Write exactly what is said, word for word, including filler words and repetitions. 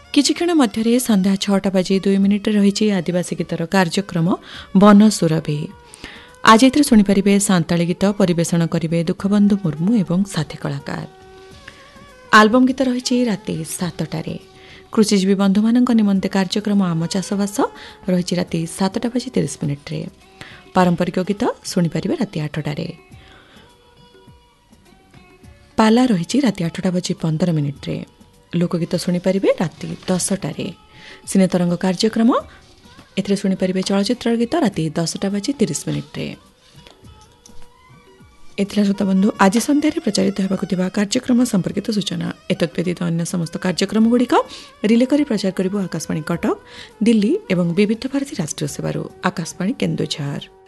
କିଛି କ୍ଷଣ ମଧ୍ୟରେ ସନ୍ଧ୍ୟା ଛଅଟା ବାଜି ଦୁଇ ମିନିଟ୍ରେ ରହିଛି ଆଦିବାସୀ ଗୀତର କାର୍ଯ୍ୟକ୍ରମ ବନ ସୁରଭି। ଆଜି ଏଥିରେ ଶୁଣିପାରିବେ ସାନ୍ତାଳୀ ଗୀତ, ପରିବେଷଣ କରିବେ ଦୁଃଖବନ୍ଧୁ ମୁର୍ମୁ ଏବଂ ସାଥୀ କଳାକାର। ଆଲବମ୍ ଗୀତ ରହିଛି ରାତି ସାତଟାରେ। କୃଷିଜୀବୀ ବନ୍ଧୁମାନଙ୍କ ନିମନ୍ତେ କାର୍ଯ୍ୟକ୍ରମ ଆମ ଚାଷବାସ ରହିଛି ରାତି ସାତଟା ବାଜି ତିରିଶ ମିନିଟ୍ରେ। ପାରମ୍ପରିକ ଗୀତ ଶୁଣିପାରିବେ ରାତି ଆଠଟାରେ। ପାଲା ରହିଛି ରାତି ଆଠଟା ବାଜି ପନ୍ଦର ମିନିଟ୍ରେ। ଲୋକଗୀତ ଶୁଣିପାରିବେ ରାତି ଦଶଟାରେ। ସିନେତରଙ୍ଗ କାର୍ଯ୍ୟକ୍ରମ ଏଥିରେ ଶୁଣିପାରିବେ ଚଳଚ୍ଚିତ୍ରର ଗୀତ ରାତି ଦଶଟା ବାଜି ତିରିଶ ମିନିଟ୍ରେ। ଏଥିଲା ଶ୍ରୋତାବନ୍ଧୁ ଆଜି ସନ୍ଧ୍ୟାରେ ପ୍ରଚାରିତ ହେବାକୁ ଥିବା କାର୍ଯ୍ୟକ୍ରମ ସମ୍ପର୍କିତ ସୂଚନା। ଏତଦ୍ ବ୍ୟତୀତ ଅନ୍ୟ ସମସ୍ତ କାର୍ଯ୍ୟକ୍ରମଗୁଡ଼ିକ ରିଲେ କରି ପ୍ରଚାର କରିବୁ ଆକାଶବାଣୀ କଟକ, ଦିଲ୍ଲୀ ଏବଂ ବିବିଧ ଭାରତୀ ରାଷ୍ଟ୍ରୀୟ ସେବାରୁ। ଆକାଶବାଣୀ କେନ୍ଦୁଝର।